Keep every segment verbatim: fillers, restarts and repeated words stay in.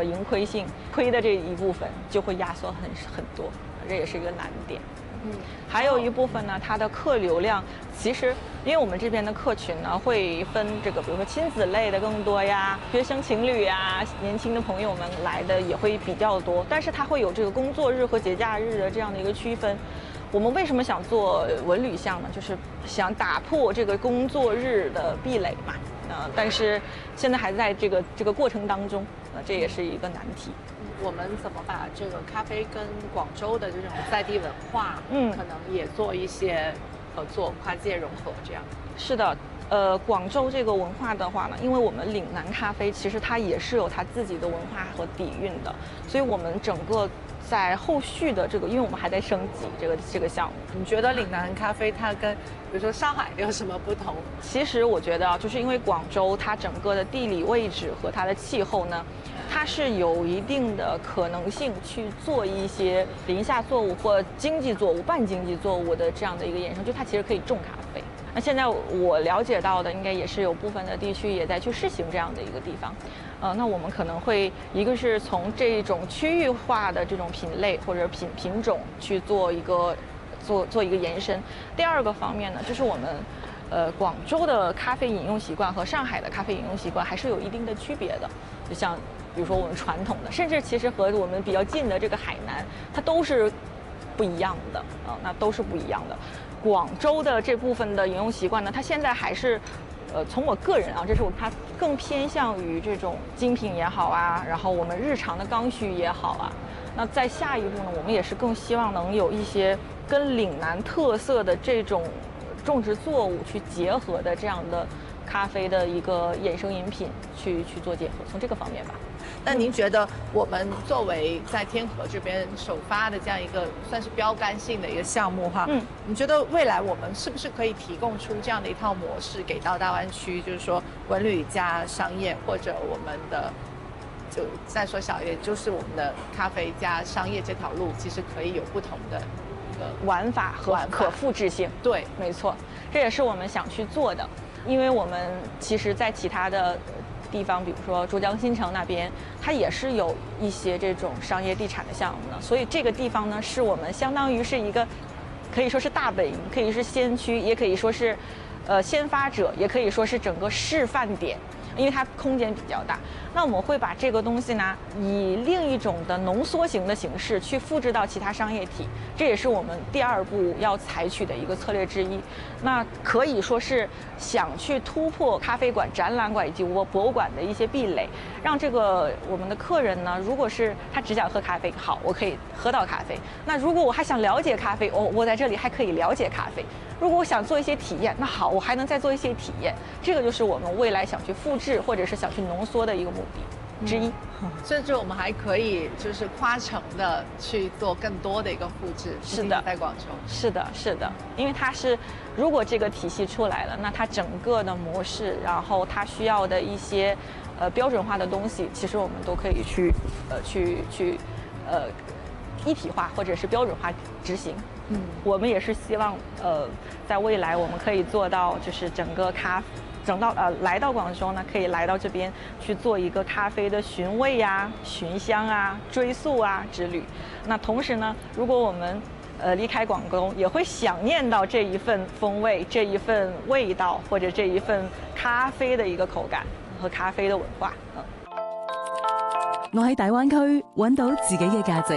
的盈亏性，亏的这一部分就会压缩很很多，这也是一个难点。嗯，还有一部分呢，它的客流量其实，因为我们这边的客群呢会分这个，比如说亲子类的更多呀，学生情侣呀，年轻的朋友们来的也会比较多，但是它会有这个工作日和节假日的这样的一个区分。我们为什么想做文旅项呢？就是想打破这个工作日的壁垒嘛。呃，但是现在还在这个这个过程当中，呃，这也是一个难题。 我们怎么把这个咖啡跟广州的这种在地文化，嗯，可能也做一些合作，跨界融合这样？ 是的，呃，广州这个文化的话呢，因为我们岭南咖啡其实它也是有它自己的文化和底蕴的，所以我们整个在后续的这个，因为我们还在升级这个这个项目。 你觉得岭南咖啡它跟比如说上海有什么不同？ 其实我觉得啊，就是因为广州它整个的地理位置和它的气候呢，它是有一定的可能性去做一些林下作物或经济作物、半经济作物的这样的一个衍生，就它其实可以种咖啡。那现在我了解到的，应该也是有部分的地区也在去试行这样的一个地方。呃，那我们可能会一个是从这种区域化的这种品类或者品品种去做一个做做一个延伸。第二个方面呢，就是我们呃广州的咖啡饮用习惯和上海的咖啡饮用习惯还是有一定的区别的。就像比如说我们传统的，甚至其实和我们比较近的这个海南，它都是不一样的啊、呃，那都是不一样的。广州的这部分的饮用习惯呢，它现在还是，呃，从我个人啊，这是我它更偏向于这种精品也好啊，然后我们日常的刚需也好啊。那在下一步呢，我们也是更希望能有一些跟岭南特色的这种种植作物去结合的这样的咖啡的一个衍生饮品去去做结合，从这个方面吧。 那您觉得我们作为在天河这边首发的这样一个算是标杆性的一个项目哈，嗯，你觉得未来我们是不是可以提供出这样的一套模式给到大湾区，就是说文旅加商业，或者我们的就再说小一点，就是我们的咖啡加商业这条路，其实可以有不同的一个玩法和可复制性。 对， 没错，这也是我们想去做的，因为我们其实在其他的地方，比如说珠江新城那边，它也是有一些这种商业地产的项目的，所以这个地方呢，是我们相当于是一个，可以说是大本营，可以是先驱，也可以说是，呃，先发者，也可以说是整个示范点，因为它空间比较大。那我们会把这个东西呢，以另一种的浓缩型的形式去复制到其他商业体，这也是我们第二步要采取的一个策略之一。那可以说是想去突破咖啡馆、展览馆以及博博物馆的一些壁垒，让这个我们的客人呢，如果是他只想喝咖啡，好，我可以喝到咖啡。那如果我还想了解咖啡，哦，我在这里还可以了解咖啡。如果我想做一些体验，那好，我还能再做一些体验。这个就是我们未来想去复制或者是想去浓缩的一个目的之一。 嗯、甚至我们还可以就是跨城的去做更多的一个复制。 是的， 在广州。 是的，是的，因为它是，如果这个体系出来了，那它整个的模式，然后它需要的一些呃标准化的东西，其实我们都可以去呃去去呃一体化或者是标准化执行。嗯，我们也是希望呃在未来我们可以做到，就是整个咖整到呃来到广州呢，可以来到这边去做一个咖啡的寻味呀、寻香啊、追溯啊之旅。那同时呢，如果我们呃离开广州，也会想念到这一份风味、这一份味道，或者这一份咖啡的一個口感和咖啡的文化。嗯， 我喺大灣區揾到自己嘅價值。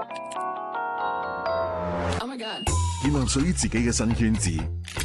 建立屬於自己嘅新圈子，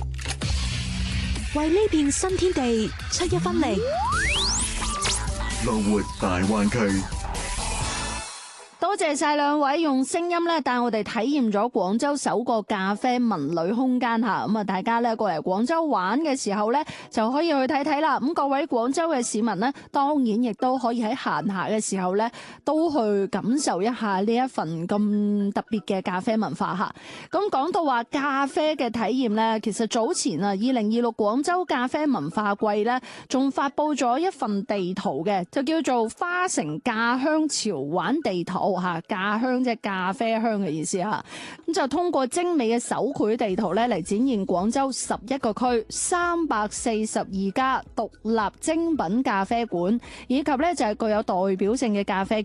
為呢片新天地出一分力。 樂活大灣區。 多謝晒兩位用聲音咧帶我哋體驗咗廣州首個咖啡文旅空間嚇，咁啊大家咧過嚟廣州玩嘅時候咧就可以去睇睇啦。咁各位廣州嘅市民呢，當然亦都可以喺閒暇嘅時候咧都去感受一下呢一份咁特別嘅咖啡文化嚇。咁講到話咖啡嘅體驗咧，其實早前啊二零二六廣州咖啡文化季咧仲發布咗一份地圖嘅，就叫做花城咖香潮玩地圖。嚇，咖香即係咖啡香嘅意思嚇，咁就通過精美嘅手繪地圖咧嚟展現廣州十一個區、三百四十二家獨立精品咖啡館，以及咧就係具有代表性嘅咖啡